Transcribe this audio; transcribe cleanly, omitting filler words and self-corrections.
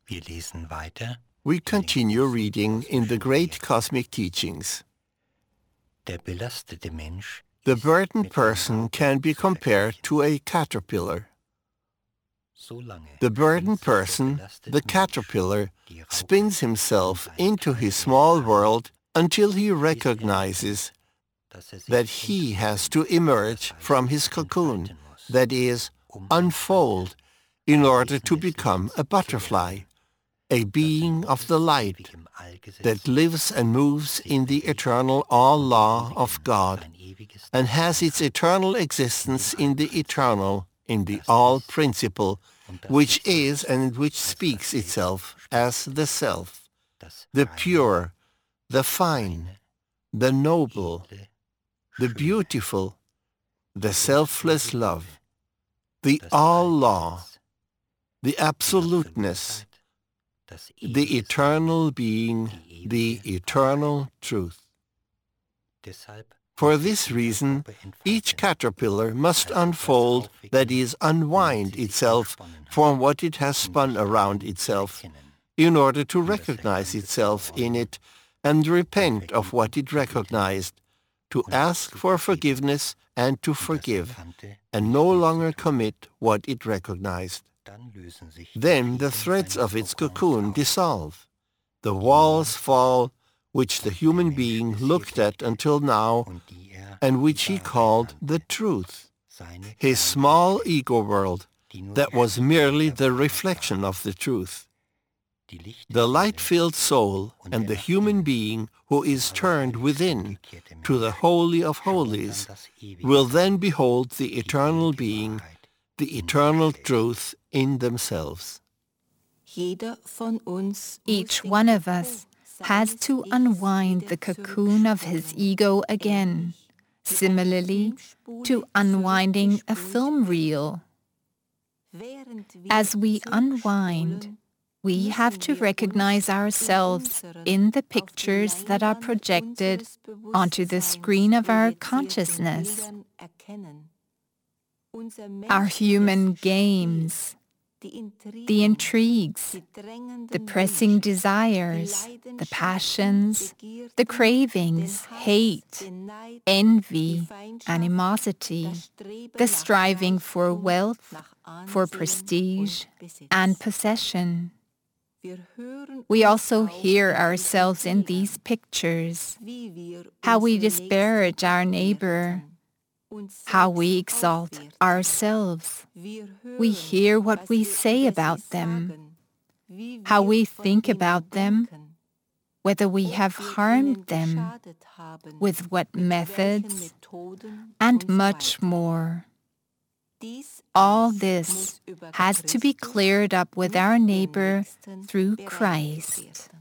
Wir lesen weiter. We continue reading in the great cosmic teachings. Der belastete Mensch The ist burdened mit person Raupe can be zu compared vergleichen. to a caterpillar. Solange The burdened spinnt sich der person, belastete the Mensch caterpillar, die Raupe spins in himself seine into kleine his small Welt world until he ein, bis er recognizes erkennt, dass sich that he has to entwickeln, emerge das heißt, from his cocoon, entfalten muss, that is, ein unfold, Falter in des order to Wesen des become Lichts a zu butterfly, werden, a das being in of the Gottes light ewigem Allgesetz that lives and moves sich in the bewegt eternal all und law im of Ewigen God, sein ewiges and Dasein has its hat, eternal in existence dem in the Allprinzip, eternal, in the das all ist principle, und das which jetzt is ist, and which als speaks das itself Selbst as spricht, the self, das the reine, pure, the fine, reine, the noble, edle, the schöne, beautiful, the das selfless ewige love, Liebe, the das all law, Allgesetz, the die absoluteness, Absolutheit, das the ewige Sein, eternal being, die the ewige eternal truth. Deshalb For muss sich this jede reason, Raupe each entfalten, caterpillar must also das unfold, that aufwickeln, is, womit unwind sie sich itself umsponnen hat, from what it has um spun sich around darin zu itself, erkennen, in order to das recognize Erkannte zu itself in bereuen it and und repent of Vergebung what it zu bitten recognized, to und ask zu for vergeben forgiveness and to und das forgive, Erkannte and nicht no mehr zu longer tun. commit what it recognized. Dann lösen sich die Then the Fliegen threads seines of its Kokons cocoon auf. dissolve, the Die walls Mauern fall, which the und der human Mensch being bisher looked at deckte until now, und die and die which he Wahrheit called the nannte, truth, seine his kleine small Küche, ego world, die nur that die was Spiegelung merely der the Wahrheit reflection war. of the truth. Die The Lichtseele light-filled soul und and der the nach human innen being who zum is turned Allerheiligsten within gekehrte to the Mensch Holy of schauen dann Holies das ewige will then Sein, behold the die eternal ewige being, Wahrheit the in eternal sich selbst. truth in themselves. Each one of us has to unwind the cocoon of his ego again, similarly to unwinding a film reel. As we unwind, we have to recognize ourselves in the pictures that are projected onto the screen of our consciousness. Our human games, the intrigues, the pressing desires, the passions, the cravings, hate, envy, animosity, the striving for wealth, for prestige, and possession. We also hear ourselves in these pictures, how we disparage our neighbor, how we exalt ourselves. We hear what we say about them, how we think about them, whether we have harmed them, with what methods, and much more. All this has to be cleared up with our neighbor through Christ.